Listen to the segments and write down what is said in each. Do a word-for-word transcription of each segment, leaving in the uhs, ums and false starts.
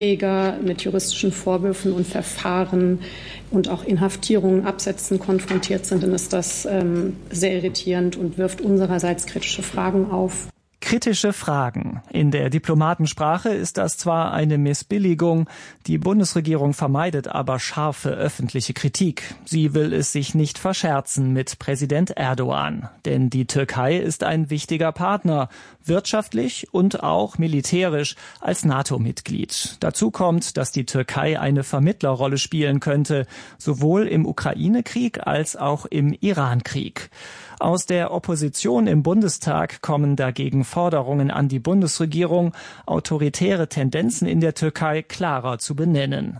mit juristischen Vorwürfen und Verfahren und auch Inhaftierungen, Absätzen konfrontiert sind, dann ist das ähm, sehr irritierend und wirft unsererseits kritische Fragen auf. Kritische Fragen. In der Diplomatensprache ist das zwar eine Missbilligung, die Bundesregierung vermeidet aber scharfe öffentliche Kritik. Sie will es sich nicht verscherzen mit Präsident Erdogan. Denn die Türkei ist ein wichtiger Partner, wirtschaftlich und auch militärisch als NATO-Mitglied. Dazu kommt, dass die Türkei eine Vermittlerrolle spielen könnte, sowohl im Ukraine-Krieg als auch im Iran-Krieg. Aus der Opposition im Bundestag kommen dagegen Forderungen an die Bundesregierung, autoritäre Tendenzen in der Türkei klarer zu benennen.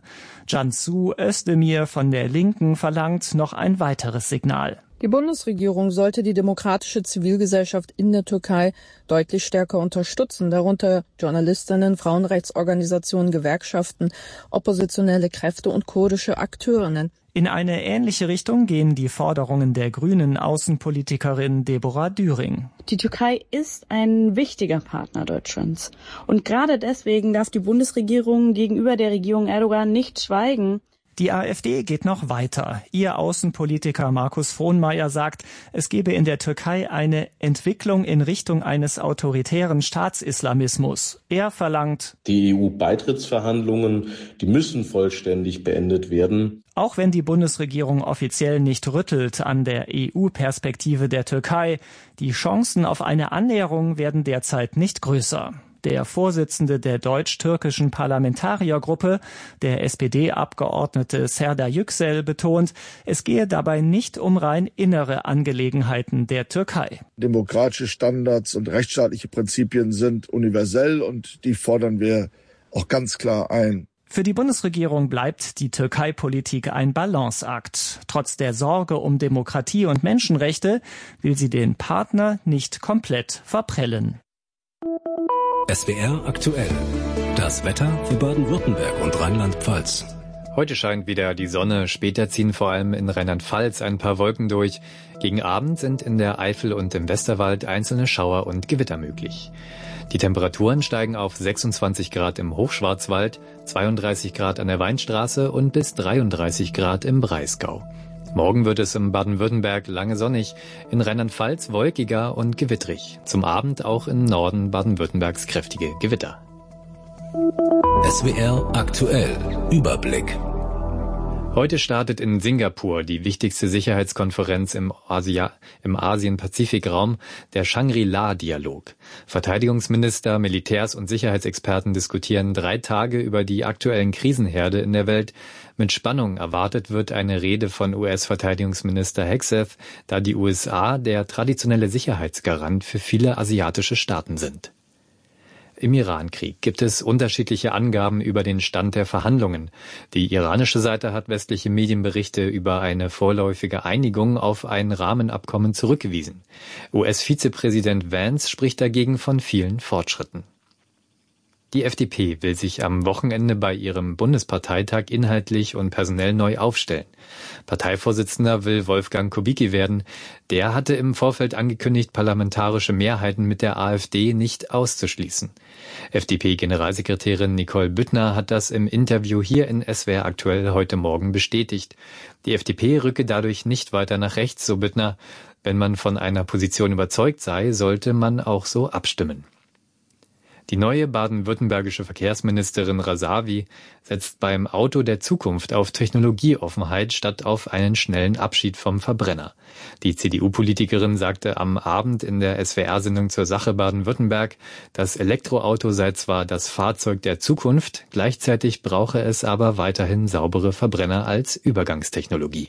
Cansu Özdemir von der Linken verlangt noch ein weiteres Signal. Die Bundesregierung sollte die demokratische Zivilgesellschaft in der Türkei deutlich stärker unterstützen, darunter Journalistinnen, Frauenrechtsorganisationen, Gewerkschaften, oppositionelle Kräfte und kurdische Akteurinnen. In eine ähnliche Richtung gehen die Forderungen der grünen Außenpolitikerin Deborah Düring. Die Türkei ist ein wichtiger Partner Deutschlands. Und gerade deswegen darf die Bundesregierung gegenüber der Regierung Erdogan nicht schweigen. Die AfD geht noch weiter. Ihr Außenpolitiker Markus Frohnmayer sagt, es gebe in der Türkei eine Entwicklung in Richtung eines autoritären Staatsislamismus. Er verlangt, die E U-Beitrittsverhandlungen, die müssen vollständig beendet werden. Auch wenn die Bundesregierung offiziell nicht rüttelt an der E U-Perspektive der Türkei, die Chancen auf eine Annäherung werden derzeit nicht größer. Der Vorsitzende der deutsch-türkischen Parlamentariergruppe, der S P D-Abgeordnete Serdar Yüksel, betont, es gehe dabei nicht um rein innere Angelegenheiten der Türkei. Demokratische Standards und rechtsstaatliche Prinzipien sind universell und die fordern wir auch ganz klar ein. Für die Bundesregierung bleibt die Türkei-Politik ein Balanceakt. Trotz der Sorge um Demokratie und Menschenrechte will sie den Partner nicht komplett verprellen. S W R aktuell. Das Wetter für Baden-Württemberg und Rheinland-Pfalz. Heute scheint wieder die Sonne, später ziehen vor allem in Rheinland-Pfalz ein paar Wolken durch. Gegen Abend sind in der Eifel und im Westerwald einzelne Schauer und Gewitter möglich. Die Temperaturen steigen auf sechsundzwanzig Grad im Hochschwarzwald, zweiunddreißig Grad an der Weinstraße und bis dreiunddreißig Grad im Breisgau. Morgen wird es im Baden-Württemberg lange sonnig, in Rheinland-Pfalz wolkiger und gewittrig. Zum Abend auch im Norden Baden-Württembergs kräftige Gewitter. S W R aktuell. Überblick. Heute startet in Singapur die wichtigste Sicherheitskonferenz im, Asia, im Asien-Pazifik-Raum, der Shangri-La-Dialog. Verteidigungsminister, Militärs und Sicherheitsexperten diskutieren drei Tage über die aktuellen Krisenherde in der Welt. Mit Spannung erwartet wird eine Rede von U S-Verteidigungsminister Hegseth, da die U S A der traditionelle Sicherheitsgarant für viele asiatische Staaten sind. Im Iran-Krieg gibt es unterschiedliche Angaben über den Stand der Verhandlungen. Die iranische Seite hat westliche Medienberichte über eine vorläufige Einigung auf ein Rahmenabkommen zurückgewiesen. U S-Vizepräsident Vance spricht dagegen von vielen Fortschritten. Die F D P will sich am Wochenende bei ihrem Bundesparteitag inhaltlich und personell neu aufstellen. Parteivorsitzender will Wolfgang Kubicki werden. Der hatte im Vorfeld angekündigt, parlamentarische Mehrheiten mit der AfD nicht auszuschließen. F D P-Generalsekretärin Nicole Büttner hat das im Interview hier in S W R aktuell heute Morgen bestätigt. Die F D P rücke dadurch nicht weiter nach rechts, so Büttner. Wenn man von einer Position überzeugt sei, sollte man auch so abstimmen. Die neue baden-württembergische Verkehrsministerin Rasavi setzt beim Auto der Zukunft auf Technologieoffenheit statt auf einen schnellen Abschied vom Verbrenner. Die C D U-Politikerin sagte am Abend in der S W R-Sendung zur Sache Baden-Württemberg, das Elektroauto sei zwar das Fahrzeug der Zukunft, gleichzeitig brauche es aber weiterhin saubere Verbrenner als Übergangstechnologie.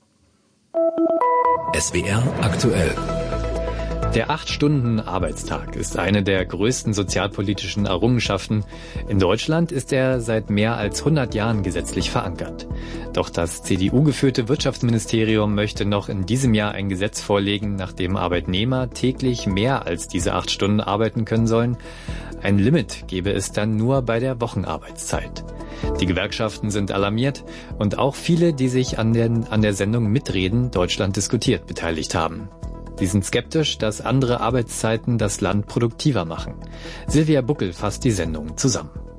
S W R aktuell. Der acht-Stunden-Arbeitstag ist eine der größten sozialpolitischen Errungenschaften. In Deutschland ist er seit mehr als hundert Jahren gesetzlich verankert. Doch das C D U-geführte Wirtschaftsministerium möchte noch in diesem Jahr ein Gesetz vorlegen, nach dem Arbeitnehmer täglich mehr als diese acht Stunden arbeiten können sollen. Ein Limit gäbe es dann nur bei der Wochenarbeitszeit. Die Gewerkschaften sind alarmiert und auch viele, die sich an, den, an der Sendung Mitreden Deutschland diskutiert beteiligt haben. Sie sind skeptisch, dass andere Arbeitszeiten das Land produktiver machen. Silvia Buckel fasst die Sendung zusammen.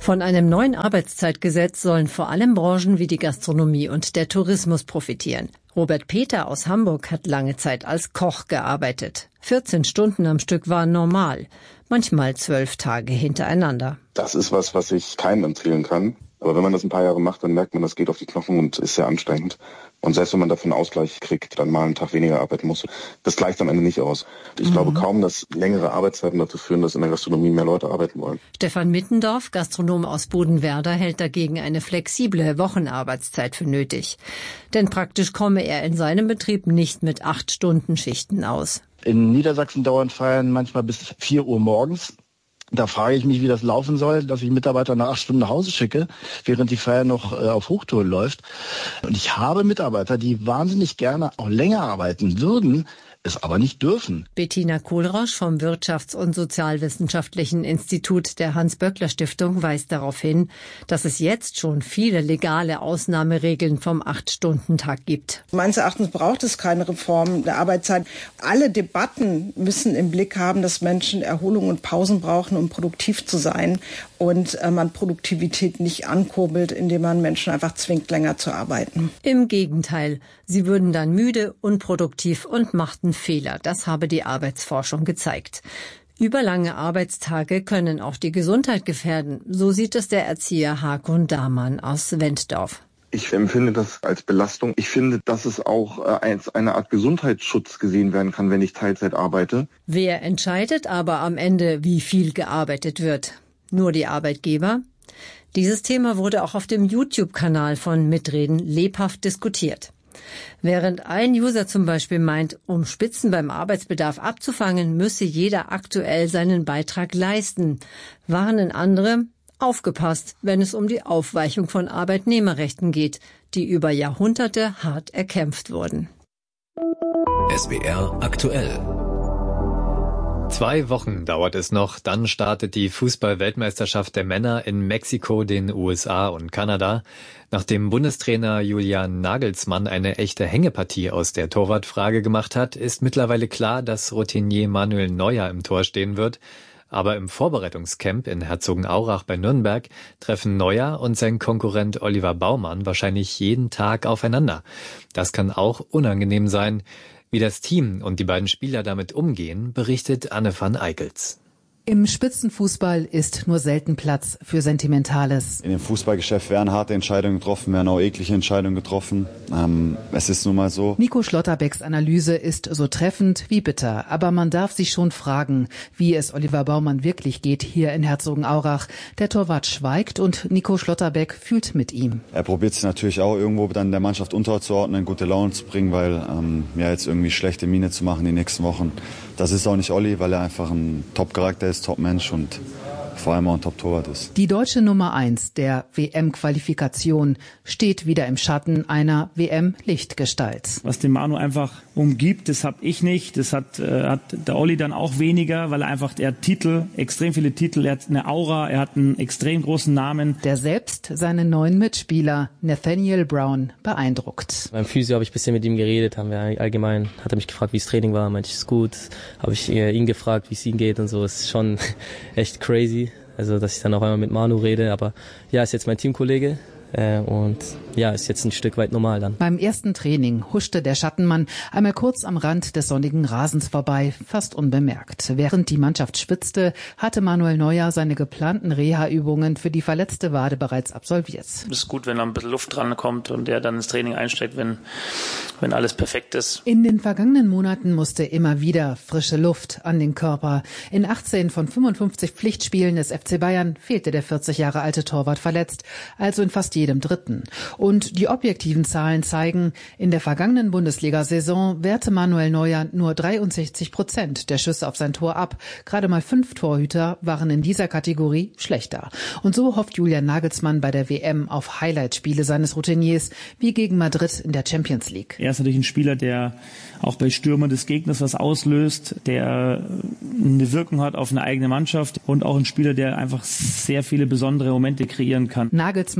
Von einem neuen Arbeitszeitgesetz sollen vor allem Branchen wie die Gastronomie und der Tourismus profitieren. Robert Peter aus Hamburg hat lange Zeit als Koch gearbeitet. vierzehn Stunden am Stück waren normal, manchmal zwölf Tage hintereinander. Das ist was, was ich keinem empfehlen kann. Aber wenn man das ein paar Jahre macht, dann merkt man, das geht auf die Knochen und ist sehr anstrengend. Und selbst wenn man dafür einen Ausgleich kriegt, dann mal einen Tag weniger arbeiten muss, das gleicht am Ende nicht aus. Ich mhm. glaube kaum, dass längere Arbeitszeiten dazu führen, dass in der Gastronomie mehr Leute arbeiten wollen. Stefan Mittendorf, Gastronom aus Bodenwerder, hält dagegen eine flexible Wochenarbeitszeit für nötig. Denn praktisch komme er in seinem Betrieb nicht mit acht Stunden Schichten aus. In Niedersachsen dauern Feiern manchmal bis vier Uhr morgens. Da frage ich mich, wie das laufen soll, dass ich Mitarbeiter nach acht Stunden nach Hause schicke, während die Feier noch äh, auf Hochtouren läuft. Und ich habe Mitarbeiter, die wahnsinnig gerne auch länger arbeiten würden, es aber nicht dürfen. Bettina Kohlrausch vom Wirtschafts- und Sozialwissenschaftlichen Institut der Hans-Böckler-Stiftung weist darauf hin, dass es jetzt schon viele legale Ausnahmeregeln vom acht-Stunden-Tag gibt. Meines Erachtens braucht es keine Reform der Arbeitszeit. Alle Debatten müssen im Blick haben, dass Menschen Erholung und Pausen brauchen, um produktiv zu sein. Und äh, man Produktivität nicht ankurbelt, indem man Menschen einfach zwingt, länger zu arbeiten. Im Gegenteil, sie würden dann müde, unproduktiv und machten Fehler. Das habe die Arbeitsforschung gezeigt. Überlange Arbeitstage können auch die Gesundheit gefährden. So sieht es der Erzieher Hakon Dahmann aus Wenddorf. Ich empfinde das als Belastung. Ich finde, dass es auch als eine Art Gesundheitsschutz gesehen werden kann, wenn ich Teilzeit arbeite. Wer entscheidet aber am Ende, wie viel gearbeitet wird? Nur die Arbeitgeber? Dieses Thema wurde auch auf dem YouTube-Kanal von Mitreden lebhaft diskutiert. Während ein User zum Beispiel meint, um Spitzen beim Arbeitsbedarf abzufangen, müsse jeder aktuell seinen Beitrag leisten, warnen andere, aufgepasst, wenn es um die Aufweichung von Arbeitnehmerrechten geht, die über Jahrhunderte hart erkämpft wurden. S W R aktuell. Zwei Wochen dauert es noch, dann startet die Fußball-Weltmeisterschaft der Männer in Mexiko, den U S A und Kanada. Nachdem Bundestrainer Julian Nagelsmann eine echte Hängepartie aus der Torwartfrage gemacht hat, ist mittlerweile klar, dass Routinier Manuel Neuer im Tor stehen wird. Aber im Vorbereitungscamp in Herzogenaurach bei Nürnberg treffen Neuer und sein Konkurrent Oliver Baumann wahrscheinlich jeden Tag aufeinander. Das kann auch unangenehm sein. Wie das Team und die beiden Spieler damit umgehen, berichtet Anne van Eickels. Im Spitzenfußball ist nur selten Platz für Sentimentales. In dem Fußballgeschäft werden harte Entscheidungen getroffen, werden auch eklige Entscheidungen getroffen. Ähm, es ist nun mal so. Nico Schlotterbecks Analyse ist so treffend wie bitter. Aber man darf sich schon fragen, wie es Oliver Baumann wirklich geht hier in Herzogenaurach. Der Torwart schweigt und Nico Schlotterbeck fühlt mit ihm. Er probiert sich natürlich auch irgendwo dann der Mannschaft unterzuordnen, gute Laune zu bringen, weil ähm, ja jetzt irgendwie schlechte Miene zu machen die nächsten Wochen. Das ist auch nicht Olli, weil er einfach ein Top-Charakter ist, Top-Mensch und vor allem auch ein Top-Torwart ist. Die deutsche Nummer eins der W M-Qualifikation steht wieder im Schatten einer W M-Lichtgestalt. Was den Manu einfach umgibt, das habe ich nicht. Das hat, äh, hat der Olli dann auch weniger, weil er einfach, er hat Titel, extrem viele Titel, er hat eine Aura, er hat einen extrem großen Namen. Der selbst seinen neuen Mitspieler Nathaniel Brown beeindruckt. Beim Physio habe ich ein bisschen mit ihm geredet, haben wir allgemein, hat er mich gefragt, wie das Training war, meinte ich, ist gut. Habe ich ihn gefragt, wie es ihm geht und so, ist schon echt crazy. Also, dass ich dann auch einmal mit Manu rede, aber ja, ist jetzt mein Teamkollege. Äh, und ja, ist jetzt ein Stück weit normal dann. Beim ersten Training huschte der Schattenmann einmal kurz am Rand des sonnigen Rasens vorbei, fast unbemerkt. Während die Mannschaft schwitzte, hatte Manuel Neuer seine geplanten Reha-Übungen für die verletzte Wade bereits absolviert. Es ist gut, wenn da ein bisschen Luft dran kommt und er dann ins Training einsteigt, wenn, wenn alles perfekt ist. In den vergangenen Monaten musste immer wieder frische Luft an den Körper. In achtzehn von fünfundfünfzig Pflichtspielen des F C Bayern fehlte der vierzig Jahre alte Torwart verletzt, also in fast jedem dritten. Und die objektiven Zahlen zeigen, in der vergangenen Bundesliga-Saison wehrte Manuel Neuer nur dreiundsechzig Prozent der Schüsse auf sein Tor ab. Gerade mal fünf Torhüter waren in dieser Kategorie schlechter. Und so hofft Julian Nagelsmann bei der W M auf Highlight-Spiele seines Routiniers, wie gegen Madrid in der Champions League. Er ist natürlich ein Spieler, der auch bei Stürmern des Gegners was auslöst, der eine Wirkung hat auf eine eigene Mannschaft und auch ein Spieler, der einfach sehr viele besondere Momente kreieren kann. Nagelsmann geht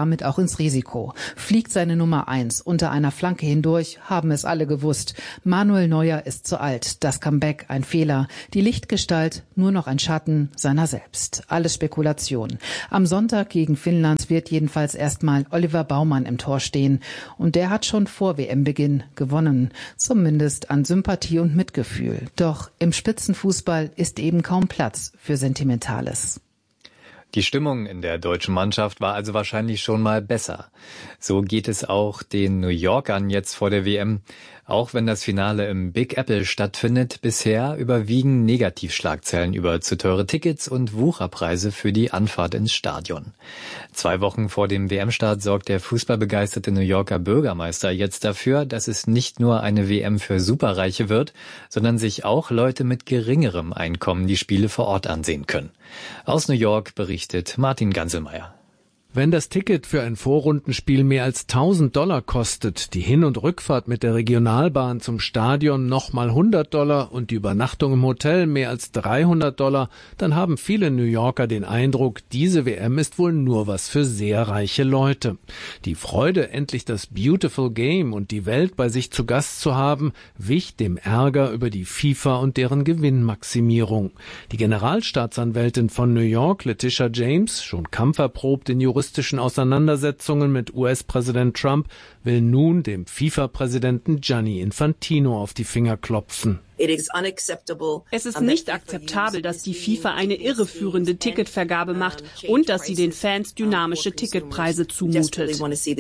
damit auch ins Risiko. Fliegt seine Nummer eins unter einer Flanke hindurch, haben es alle gewusst. Manuel Neuer ist zu alt. Das Comeback ein Fehler. Die Lichtgestalt nur noch ein Schatten seiner selbst. Alles Spekulation. Am Sonntag gegen Finnland wird jedenfalls erstmal Oliver Baumann im Tor stehen. Und der hat schon vor W M-Beginn gewonnen. Zumindest an Sympathie und Mitgefühl. Doch im Spitzenfußball ist eben kaum Platz für Sentimentales. Die Stimmung in der deutschen Mannschaft war also wahrscheinlich schon mal besser. So geht es auch den New Yorkern jetzt vor der W M. Auch wenn das Finale im Big Apple stattfindet, bisher überwiegen Negativschlagzeilen über zu teure Tickets und Wucherpreise für die Anfahrt ins Stadion. Zwei Wochen vor dem W M-Start sorgt der fußballbegeisterte New Yorker Bürgermeister jetzt dafür, dass es nicht nur eine W M für Superreiche wird, sondern sich auch Leute mit geringerem Einkommen die Spiele vor Ort ansehen können. Aus New York berichtet Martin Ganselmeier. Wenn das Ticket für ein Vorrundenspiel mehr als tausend Dollar kostet, die Hin- und Rückfahrt mit der Regionalbahn zum Stadion nochmal hundert Dollar und die Übernachtung im Hotel mehr als dreihundert Dollar, dann haben viele New Yorker den Eindruck, diese W M ist wohl nur was für sehr reiche Leute. Die Freude, endlich das Beautiful Game und die Welt bei sich zu Gast zu haben, wich dem Ärger über die FIFA und deren Gewinnmaximierung. Die Generalstaatsanwältin von New York, Letitia James, schon kampferprobt in juristischen Auseinandersetzungen mit U S-Präsident Trump, will nun dem FIFA-Präsidenten Gianni Infantino auf die Finger klopfen. Es ist nicht akzeptabel, dass die FIFA eine irreführende Ticketvergabe macht und dass sie den Fans dynamische Ticketpreise zumutet.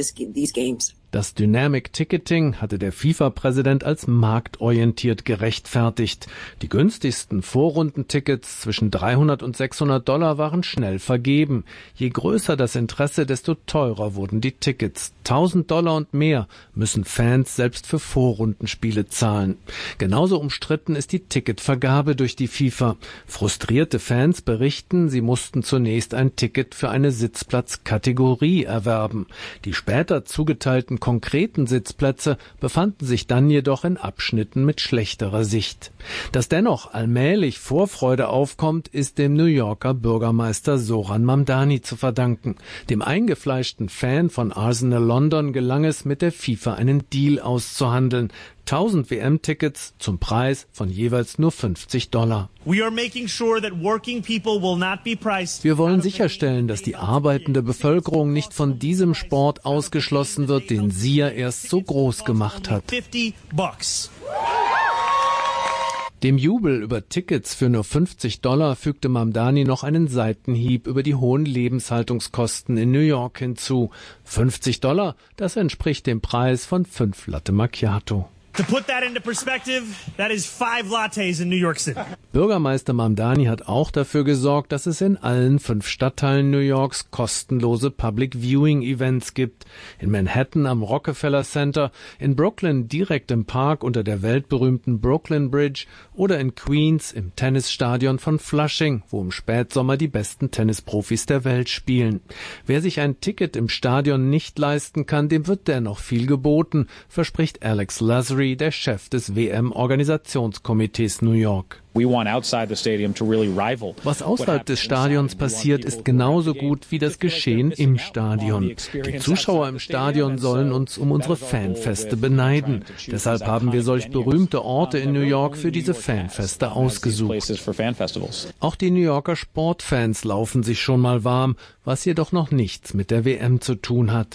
Das Dynamic Ticketing hatte der FIFA-Präsident als marktorientiert gerechtfertigt. Die günstigsten Vorrundentickets zwischen dreihundert und sechshundert Dollar waren schnell vergeben. Je größer das Interesse, desto teurer wurden die Tickets. tausend Dollar und mehr müssen Fans selbst für Vorrundenspiele zahlen. Genauso umstritten ist die Ticketvergabe durch die FIFA. Frustrierte Fans berichten, sie mussten zunächst ein Ticket für eine Sitzplatzkategorie erwerben. Die später zugeteilten konkreten Sitzplätze befanden sich dann jedoch in Abschnitten mit schlechterer Sicht. Dass dennoch allmählich Vorfreude aufkommt, ist dem New Yorker Bürgermeister Zoran Mamdani zu verdanken. Dem eingefleischten Fan von Arsenal London gelang es, mit der FIFA einen Deal auszuhandeln. tausend W M-Tickets zum Preis von jeweils nur fünfzig Dollar. Wir wollen sicherstellen, dass die arbeitende Bevölkerung nicht von diesem Sport ausgeschlossen wird, den sie ja erst so groß gemacht hat. Dem Jubel über Tickets für nur fünfzig Dollar fügte Mamdani noch einen Seitenhieb über die hohen Lebenshaltungskosten in New York hinzu. fünfzig Dollar, das entspricht dem Preis von fünf Latte Macchiato. To put that into perspective, that is five lattes in New York City. Bürgermeister Mamdani hat auch dafür gesorgt, dass es in allen fünf Stadtteilen New Yorks kostenlose Public Viewing Events gibt. In Manhattan am Rockefeller Center, in Brooklyn direkt im Park unter der weltberühmten Brooklyn Bridge oder in Queens im Tennisstadion von Flushing, wo im Spätsommer die besten Tennisprofis der Welt spielen. Wer sich ein Ticket im Stadion nicht leisten kann, dem wird dennoch viel geboten, verspricht Alex Lasry, der Chef des W M-Organisationskomitees New York. Was außerhalb des Stadions passiert, ist genauso gut wie das Geschehen im Stadion. Die Zuschauer im Stadion sollen uns um unsere Fanfeste beneiden. Deshalb haben wir solch berühmte Orte in New York für diese Fanfeste ausgesucht. Auch die New Yorker Sportfans laufen sich schon mal warm, was jedoch noch nichts mit der W M zu tun hat.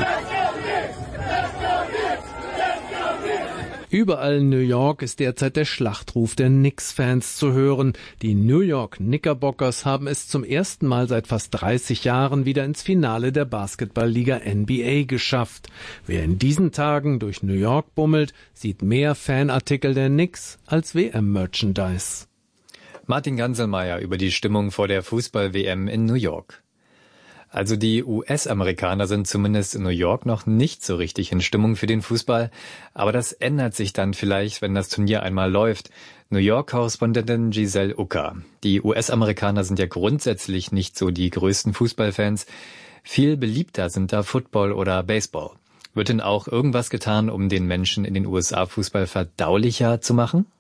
Überall in New York ist derzeit der Schlachtruf der Knicks-Fans zu hören. Die New York Knickerbockers haben es zum ersten Mal seit fast dreißig Jahren wieder ins Finale der Basketballliga N B A geschafft. Wer in diesen Tagen durch New York bummelt, sieht mehr Fanartikel der Knicks als W M-Merchandise. Martin Ganselmeier über die Stimmung vor der Fußball-W M in New York. Also die U S-Amerikaner sind zumindest in New York noch nicht so richtig in Stimmung für den Fußball, aber das ändert sich dann vielleicht, wenn das Turnier einmal läuft. New York-Korrespondentin Giselle Ucker. Die U S-Amerikaner sind ja grundsätzlich nicht so die größten Fußballfans. Viel beliebter sind da Football oder Baseball. Wird denn auch irgendwas getan, um den Menschen in den U S A Fußball verdaulicher zu machen?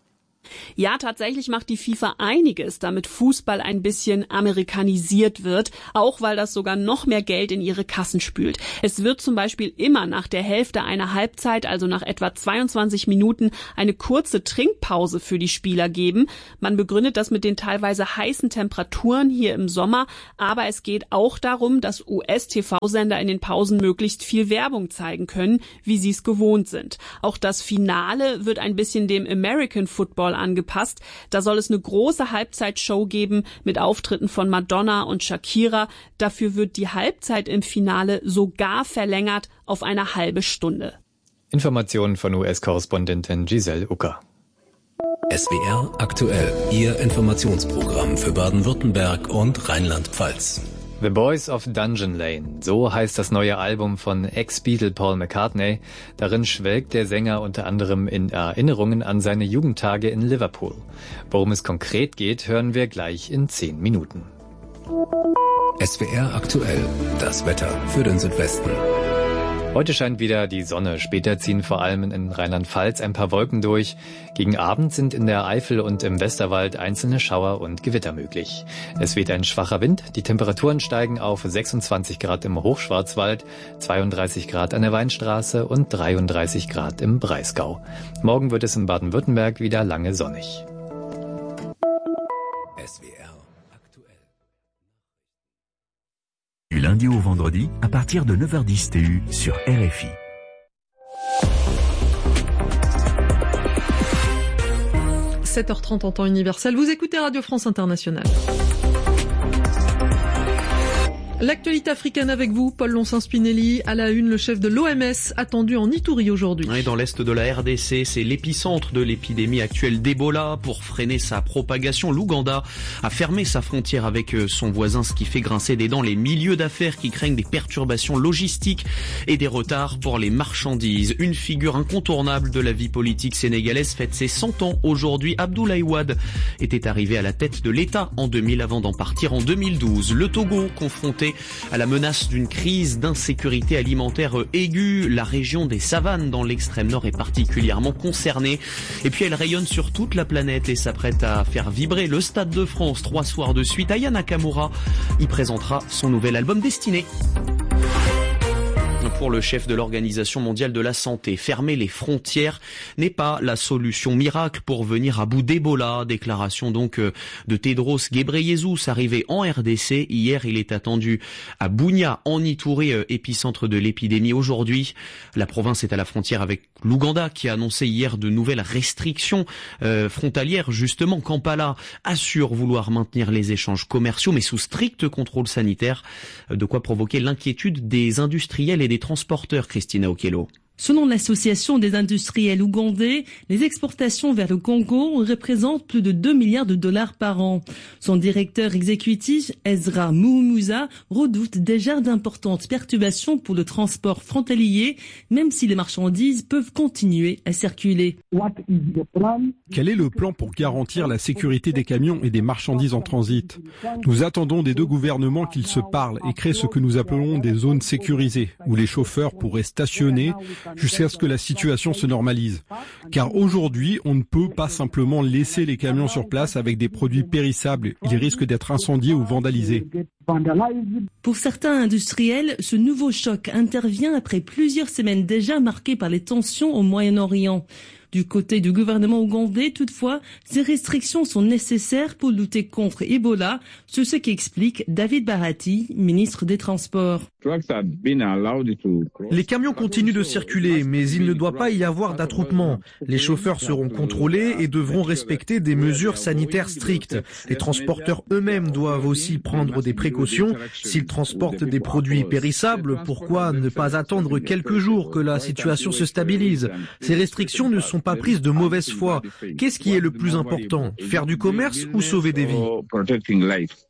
Ja, tatsächlich macht die FIFA einiges, damit Fußball ein bisschen amerikanisiert wird, auch weil das sogar noch mehr Geld in ihre Kassen spült. Es wird zum Beispiel immer nach der Hälfte einer Halbzeit, also nach etwa zweiundzwanzig Minuten, eine kurze Trinkpause für die Spieler geben. Man begründet das mit den teilweise heißen Temperaturen hier im Sommer, aber es geht auch darum, dass U S-T V-Sender in den Pausen möglichst viel Werbung zeigen können, wie sie es gewohnt sind. Auch das Finale wird ein bisschen dem American Football angepasst. Da soll es eine große Halbzeitshow geben mit Auftritten von Madonna und Shakira. Dafür wird die Halbzeit im Finale sogar verlängert auf eine halbe Stunde. Informationen von U S-Korrespondentin Giselle Ucker. S W R aktuell, Ihr Informationsprogramm für Baden-Württemberg und Rheinland-Pfalz. The Boys of Dungeon Lane, so heißt das neue Album von Ex-Beatle Paul McCartney. Darin schwelgt der Sänger unter anderem in Erinnerungen an seine Jugendtage in Liverpool. Worum es konkret geht, hören wir gleich in zehn Minuten. S W R aktuell, das Wetter für den Südwesten. Heute scheint wieder die Sonne. Später ziehen vor allem in Rheinland-Pfalz ein paar Wolken durch. Gegen Abend sind in der Eifel und im Westerwald einzelne Schauer und Gewitter möglich. Es weht ein schwacher Wind. Die Temperaturen steigen auf sechsundzwanzig Grad im Hochschwarzwald, zweiunddreißig Grad an der Weinstraße und dreiunddreißig Grad im Breisgau. Morgen wird es in Baden-Württemberg wieder lange sonnig. S W R. Du lundi au vendredi, à partir de neuf heures dix T U sur R F I. sept heures trente en temps universel, vous écoutez Radio France Internationale. L'actualité africaine avec vous, Paul Lonssin-Spinelli. À la une, le chef de l'O M S attendu en Ituri aujourd'hui. Et dans l'est de la R D C, c'est l'épicentre de l'épidémie actuelle d'Ebola. Pour freiner sa propagation, l'Ouganda a fermé sa frontière avec son voisin, ce qui fait grincer des dents les milieux d'affaires qui craignent des perturbations logistiques et des retards pour les marchandises. Une figure incontournable de la vie politique sénégalaise fête ses cent ans aujourd'hui. Abdoulaye Wade était arrivé à la tête de l'État en deux mille avant d'en partir en deux mille douze. Le Togo, confronté à la menace d'une crise d'insécurité alimentaire aiguë. La région des savanes dans l'extrême nord est particulièrement concernée. Et puis elle rayonne sur toute la planète et s'apprête à faire vibrer le Stade de France trois soirs de suite. Aya Nakamura y présentera son nouvel album Destiné. Pour le chef de l'Organisation mondiale de la santé, fermer les frontières n'est pas la solution miracle pour venir à bout d'Ebola. Déclaration donc de Tedros Ghebreyesus, arrivé en R D C. Hier, il est attendu à Bunia, en Ituri, épicentre de l'épidémie aujourd'hui. La province est à la frontière avec l'Ouganda, qui a annoncé hier de nouvelles restrictions euh, frontalières. Justement, Kampala assure vouloir maintenir les échanges commerciaux, mais sous strict contrôle sanitaire. De quoi provoquer l'inquiétude des industriels et des transporteurs, Christina Okello. Selon l'Association des industriels ougandais, les exportations vers le Congo représentent plus de deux milliards de dollars par an. Son directeur exécutif, Ezra Muumuza, redoute déjà d'importantes perturbations pour le transport frontalier, même si les marchandises peuvent continuer à circuler. Quel est le plan pour garantir la sécurité des camions et des marchandises en transit? Nous attendons des deux gouvernements qu'ils se parlent et créent ce que nous appelons des zones sécurisées, où les chauffeurs pourraient stationner jusqu'à ce que la situation se normalise. Car aujourd'hui, on ne peut pas simplement laisser les camions sur place avec des produits périssables. Ils risquent d'être incendiés ou vandalisés. Pour certains industriels, ce nouveau choc intervient après plusieurs semaines déjà marquées par les tensions au Moyen-Orient. Du côté du gouvernement ougandais, toutefois, ces restrictions sont nécessaires pour lutter contre Ebola, c'est ce qu'explique David Barati, ministre des Transports. Les camions continuent de circuler, mais il ne doit pas y avoir d'attroupement. Les chauffeurs seront contrôlés et devront respecter des mesures sanitaires strictes. Les transporteurs eux-mêmes doivent aussi prendre des précautions. S'ils transportent des produits périssables, pourquoi ne pas attendre quelques jours que la situation se stabilise? Ces restrictions ne sont pas prises de mauvaise foi. Qu'est-ce qui est le plus important? Faire du commerce ou sauver des vies?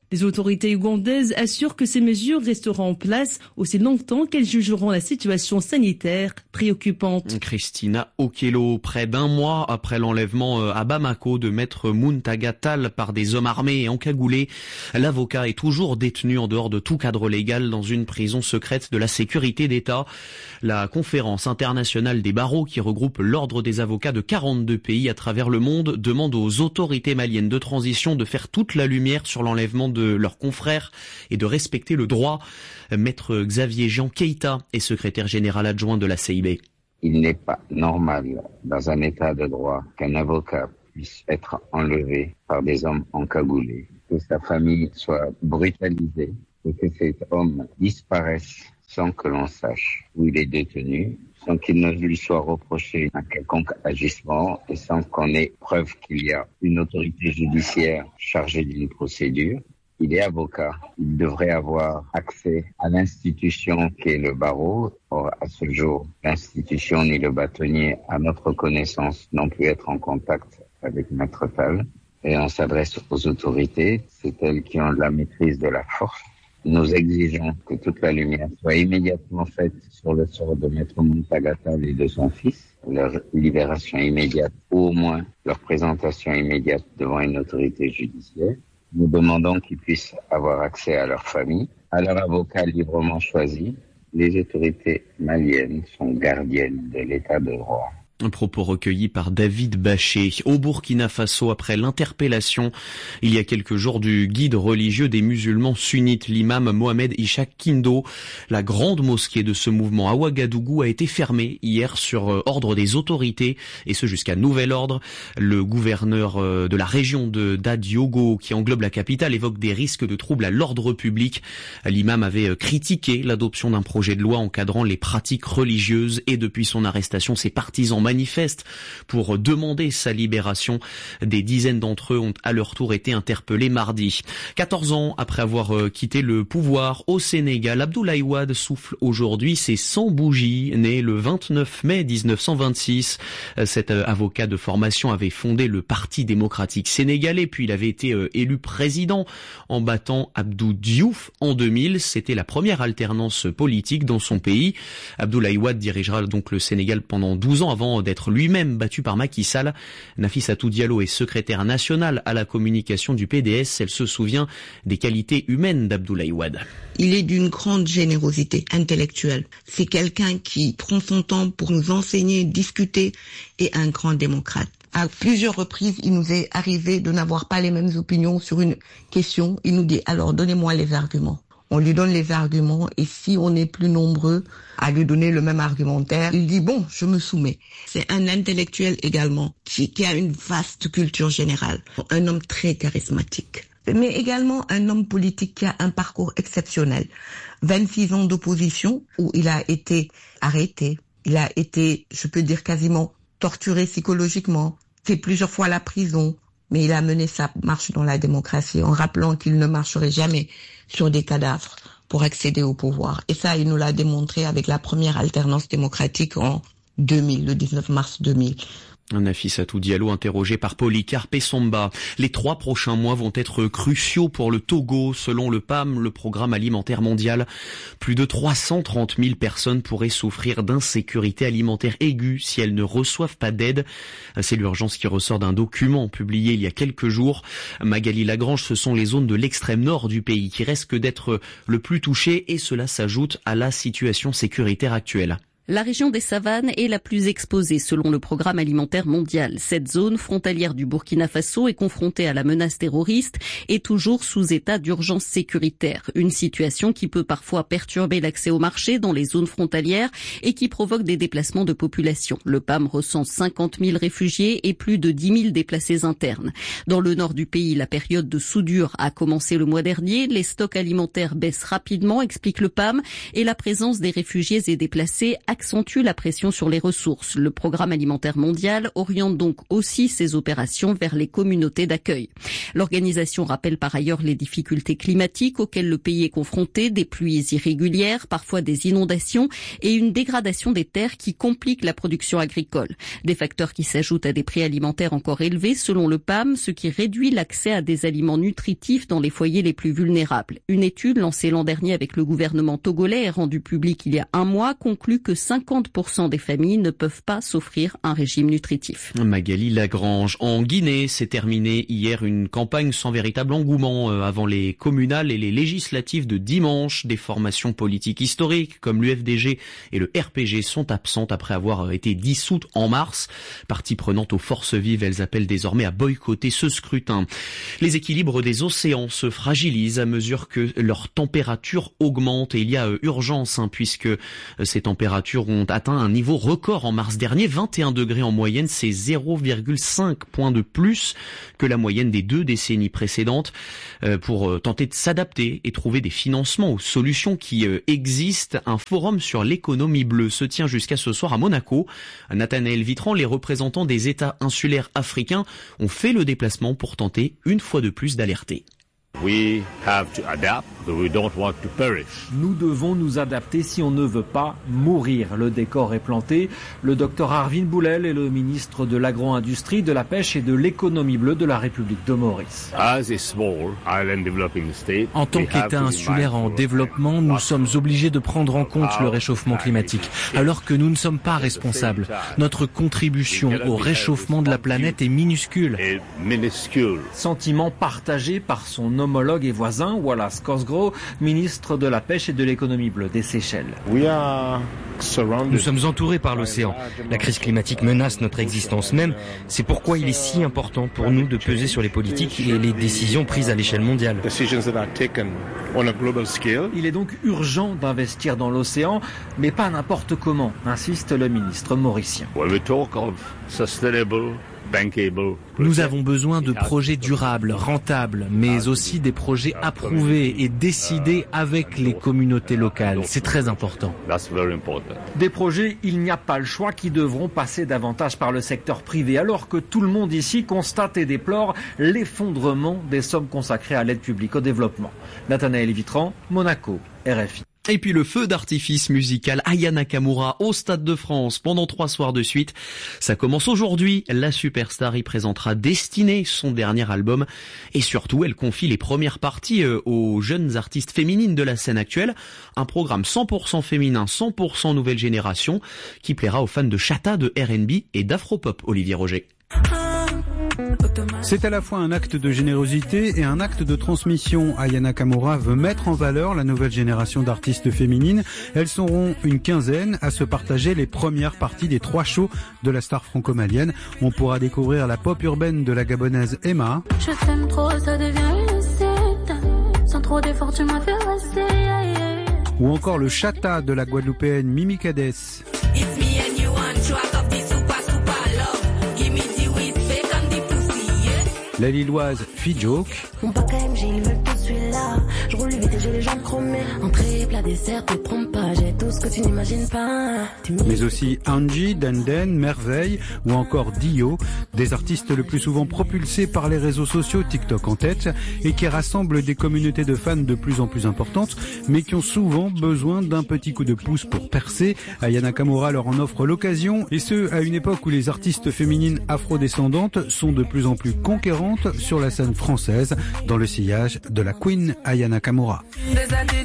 Les autorités ougandaises assurent que ces mesures resteront en place aussi longtemps qu'elles jugeront la situation sanitaire préoccupante. Christina Okello, près d'un mois après l'enlèvement à Bamako de maître Muntaga Tall par des hommes armés et encagoulés, l'avocat est toujours détenu en dehors de tout cadre légal dans une prison secrète de la sécurité d'État. La conférence internationale des barreaux, qui regroupe l'ordre des avocats de quarante-deux pays à travers le monde, demande aux autorités maliennes de transition de faire toute la lumière sur l'enlèvement de leurs confrères et de respecter le droit. Maître Xavier Jean Keita est secrétaire général adjoint de la C I B. Il n'est pas normal dans un état de droit qu'un avocat puisse être enlevé par des hommes encagoulés, que sa famille soit brutalisée et que cet homme disparaisse sans que l'on sache où il est détenu, sans qu'il ne lui soit reproché un quelconque agissement et sans qu'on ait preuve qu'il y a une autorité judiciaire chargée d'une procédure. Il est avocat, il devrait avoir accès à l'institution qui est le barreau. Or, à ce jour, l'institution ni le bâtonnier, à notre connaissance, n'ont pu être en contact avec Maître Tall. Et on s'adresse aux autorités, c'est elles qui ont la maîtrise de la force. Nous exigeons que toute la lumière soit immédiatement faite sur le sort de Maître Muntaga Tall et de son fils, leur libération immédiate, ou au moins leur présentation immédiate devant une autorité judiciaire. Nous demandons qu'ils puissent avoir accès à leur famille, à leur avocat librement choisi. Les autorités maliennes sont gardiennes de l'état de droit. Un propos recueilli par David Baché. Au Burkina Faso, après l'interpellation il y a quelques jours du guide religieux des musulmans sunnites, l'imam Mohamed Ishaq Kindo, la grande mosquée de ce mouvement à Ouagadougou a été fermée hier sur ordre des autorités, et ce jusqu'à nouvel ordre. Le gouverneur de la région de Dadiogo, qui englobe la capitale, évoque des risques de troubles à l'ordre public. L'imam avait critiqué l'adoption d'un projet de loi encadrant les pratiques religieuses, et depuis son arrestation, ses partisans manifestent pour demander sa libération. Des dizaines d'entre eux ont à leur tour été interpellés mardi. quatorze ans après avoir quitté le pouvoir au Sénégal, Abdoulaye Wade souffle aujourd'hui ses cent bougies. Né le vingt-neuf mai mille neuf cent vingt-six, cet avocat de formation avait fondé le Parti démocratique sénégalais, puis il avait été élu président en battant Abdou Diouf en deux mille. C'était la première alternance politique dans son pays. Abdoulaye Wade dirigera donc le Sénégal pendant douze ans avant d'être lui-même battu par Macky Sall. Nafissatou Diallo est secrétaire nationale à la communication du P D S. Elle se souvient des qualités humaines d'Abdoulaye Wade. Il est d'une grande générosité intellectuelle. C'est quelqu'un qui prend son temps pour nous enseigner, discuter, et un grand démocrate. À plusieurs reprises, il nous est arrivé de n'avoir pas les mêmes opinions sur une question. Il nous dit, alors donnez-moi les arguments. On lui donne les arguments, et si on est plus nombreux à lui donner le même argumentaire, il dit bon, je me soumets. C'est un intellectuel également qui, qui a une vaste culture générale, un homme très charismatique, mais également un homme politique qui a un parcours exceptionnel. vingt-six ans d'opposition où il a été arrêté, il a été, je peux dire quasiment torturé psychologiquement, fait plusieurs fois la prison. Mais il a mené sa marche dans la démocratie en rappelant qu'il ne marcherait jamais sur des cadavres pour accéder au pouvoir. Et ça, il nous l'a démontré avec la première alternance démocratique en deux mille, le dix-neuf mars deux mille. Nafissatou Diallo interrogé par Polycarpe Essomba. Les trois prochains mois vont être cruciaux pour le Togo. Selon le P A M, le Programme alimentaire mondial, plus de trois cent trente mille personnes pourraient souffrir d'insécurité alimentaire aiguë si elles ne reçoivent pas d'aide. C'est l'urgence qui ressort d'un document publié il y a quelques jours. Magali Lagrange, ce sont les zones de l'extrême nord du pays qui risquent d'être le plus touchées, et cela s'ajoute à la situation sécuritaire actuelle. La région des savanes est la plus exposée selon le Programme alimentaire mondial. Cette zone frontalière du Burkina Faso est confrontée à la menace terroriste et toujours sous état d'urgence sécuritaire. Une situation qui peut parfois perturber l'accès au marché dans les zones frontalières et qui provoque des déplacements de population. Le P A M recense cinquante mille réfugiés et plus de dix mille déplacés internes. Dans le nord du pays, la période de soudure a commencé le mois dernier. Les stocks alimentaires baissent rapidement, explique le P A M, et la présence des réfugiés et déplacés accentue la pression sur les ressources. Le Programme alimentaire mondial oriente donc aussi ses opérations vers les communautés d'accueil. L'organisation rappelle par ailleurs les difficultés climatiques auxquelles le pays est confronté, des pluies irrégulières, parfois des inondations et une dégradation des terres qui complique la production agricole. Des facteurs qui s'ajoutent à des prix alimentaires encore élevés selon le P A M, ce qui réduit l'accès à des aliments nutritifs dans les foyers les plus vulnérables. Une étude lancée l'an dernier avec le gouvernement togolais et rendue publique il y a un mois conclut que cinquante pour cent des familles ne peuvent pas s'offrir un régime nutritif. Magali Lagrange. En Guinée, s'est terminée hier une campagne sans véritable engouement avant les communales et les législatives de dimanche. Des formations politiques historiques comme l'U F D G et le R P G sont absentes après avoir été dissoutes en mars. Partie prenante aux forces vives, elles appellent désormais à boycotter ce scrutin. Les équilibres des océans se fragilisent à mesure que leur température augmente et il y a urgence hein, puisque ces températures ont atteint un niveau record en mars dernier, vingt et un degrés en moyenne, c'est zéro virgule cinq points de plus que la moyenne des deux décennies précédentes. Euh, pour tenter de s'adapter et trouver des financements aux solutions qui euh, existent, un forum sur l'économie bleue se tient jusqu'à ce soir à Monaco. Nathanaël Vitran, les représentants des États insulaires africains ont fait le déplacement pour tenter une fois de plus d'alerter. We have to adapt, but we don't want to perish. Nous devons nous adapter si on ne veut pas mourir. Le décor est planté. Le docteur Arvind Boulel est le ministre de l'agro-industrie, de la pêche et de l'économie bleue de la République de Maurice. As a small island developing state, en tant qu'État insulaire en développement, nous sommes obligés de prendre en compte le réchauffement climatique, alors que nous ne sommes pas responsables. Notre contribution au réchauffement de la planète est minuscule. Sentiment partagé par son homologue et voisin, Wallace Cosgrove, ministre de la Pêche et de l'économie bleue des Seychelles. Nous sommes entourés par l'océan. La crise climatique menace notre existence même. C'est pourquoi il est si important pour nous de peser sur les politiques et les décisions prises à l'échelle mondiale. Il est donc urgent d'investir dans l'océan, mais pas n'importe comment, insiste le ministre mauricien. Nous avons besoin de projets durables, rentables, mais aussi des projets approuvés et décidés avec les communautés locales. C'est très important. Des projets, il n'y a pas le choix, qui devront passer davantage par le secteur privé, alors que tout le monde ici constate et déplore l'effondrement des sommes consacrées à l'aide publique au développement. Nathanaël Vitran, Monaco, R F I. Et puis le feu d'artifice musical Aya Nakamura au Stade de France pendant trois soirs de suite. Ça commence aujourd'hui. La superstar y présentera Destinée, son dernier album. Et surtout, elle confie les premières parties aux jeunes artistes féminines de la scène actuelle. Un programme cent pour cent féminin, cent pour cent nouvelle génération qui plaira aux fans de chata, de R and B et d'afropop. Olivier Roger. C'est à la fois un acte de générosité et un acte de transmission. Aya Nakamura veut mettre en valeur la nouvelle génération d'artistes féminines. Elles seront une quinzaine à se partager les premières parties des trois shows de la star franco-malienne. On pourra découvrir la pop urbaine de la gabonaise Emma. Je t'aime trop, ça devient une recette. Sans trop d'efforts, tu m'as fait rester. Ou encore le chata de la guadeloupéenne Mimi Cades. La lilloise Fijoke. Mon pack A M G, ils veulent tout celui-là. Je roule vite et j'ai les jambes chromées. Entrée, plat, dessert, te trompe pas. J'ai tout ce que tu n'imagines pas. Mais aussi Angie, Denden, Merveille ou encore Dio. Des artistes le plus souvent propulsés par les réseaux sociaux, TikTok en tête, et qui rassemblent des communautés de fans de plus en plus importantes, mais qui ont souvent besoin d'un petit coup de pouce pour percer. Aya Nakamura leur en offre l'occasion, et ce, à une époque où les artistes féminines afrodescendantes sont de plus en plus conquérantes sur la scène française, dans le sillage de la Queen Aya Nakamura.